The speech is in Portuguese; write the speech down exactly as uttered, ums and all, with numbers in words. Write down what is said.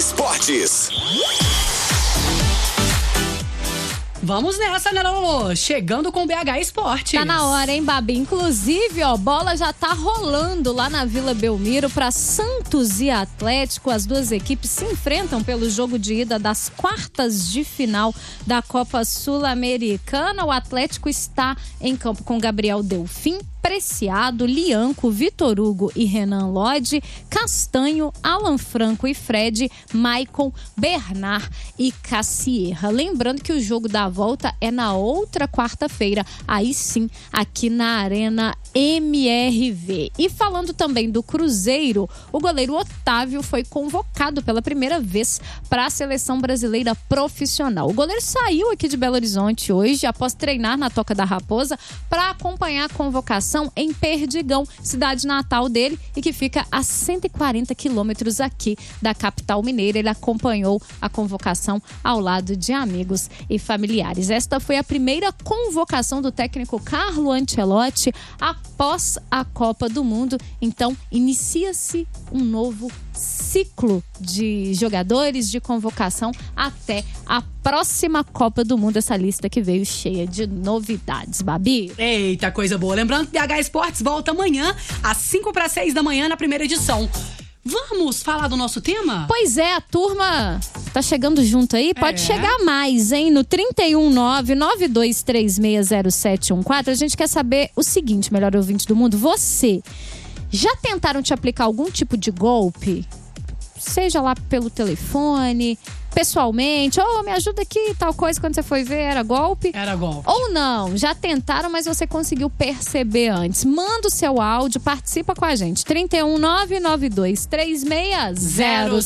Esportes. Vamos nessa, né, Lolo? Chegando com o B H Esportes. Tá na hora, hein, Babi? Inclusive, ó, bola já tá rolando lá na Vila Belmiro para Santos e Atlético. As duas equipes se enfrentam pelo jogo de ida das quartas de final da Copa Sul-Americana. O Atlético está em campo com Gabriel Delfim, Preciado, Lianco, Vitor Hugo e Renan Lodge, Castanho, Alan Franco e Fred, Maicon, Bernard e Cassierra. Lembrando que o jogo da volta é na outra quarta-feira, aí sim, aqui na Arena M R V. E falando também do Cruzeiro, o goleiro Otávio foi convocado pela primeira vez para a seleção brasileira profissional. O goleiro saiu aqui de Belo Horizonte hoje, após treinar na Toca da Raposa, para acompanhar a convocação em Perdigão, cidade natal dele, e que fica a cento e quarenta quilômetros aqui da capital mineira. Ele acompanhou a convocação ao lado de amigos e familiares. Esta foi a primeira convocação do técnico Carlo Ancelotti após a Copa do Mundo. Então, inicia-se um novo ciclo de jogadores de convocação até a próxima Copa do Mundo. Essa lista que veio cheia de novidades, Babi. Eita, coisa boa. Lembrando que B H Esportes volta amanhã às cinco para seis da manhã na primeira edição. Vamos falar do nosso tema? Pois é, a turma tá chegando junto aí. Pode É. chegar mais, hein? No trinta e um nove nove dois três seis zero sete um quatro. A gente quer saber o seguinte, melhor ouvinte do mundo. Você, já tentaram te aplicar algum tipo de golpe? Seja lá pelo telefone, pessoalmente. Ou oh, me ajuda aqui, tal coisa. Quando você foi ver, era golpe? Era golpe. Ou não, já tentaram, mas você conseguiu perceber antes. Manda o seu áudio, participa com a gente. trinta e um nove nove dois três seis zero